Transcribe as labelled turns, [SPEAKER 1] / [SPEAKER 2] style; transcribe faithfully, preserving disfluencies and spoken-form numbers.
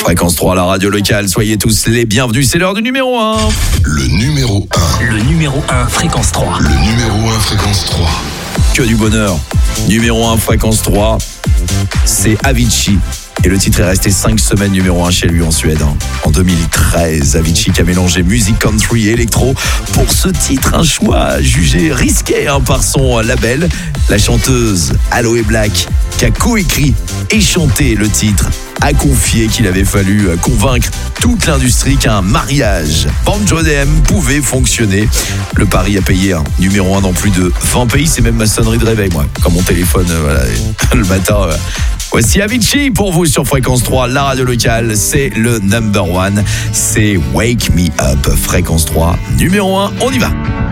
[SPEAKER 1] Fréquence trois, la radio locale, soyez tous les bienvenus, c'est l'heure du numéro un.
[SPEAKER 2] Le numéro un.
[SPEAKER 3] Le numéro un, Fréquence trois.
[SPEAKER 2] Le numéro un, Fréquence trois.
[SPEAKER 1] Que du bonheur. Numéro un, Fréquence trois, c'est Avicii. Et le titre est resté cinq semaines numéro un chez lui en Suède. En deux mille treize, Avicii qui a mélangé musique country et électro pour ce titre, un choix jugé risqué hein, par son label. La chanteuse Aloe Blacc, qui a coécrit et chanté le titre, a confié qu'il avait fallu convaincre toute l'industrie qu'un mariage Banjo D M pouvait fonctionner. Le pari a payé un numéro un dans plus de vingt pays. C'est même ma sonnerie de réveil, moi, quand mon téléphone, euh, voilà, le matin. Euh, Voici Avicii pour vous sur Fréquence trois, la radio locale, c'est le number one, c'est Wake Me Up, Fréquence trois, numéro un, on y va.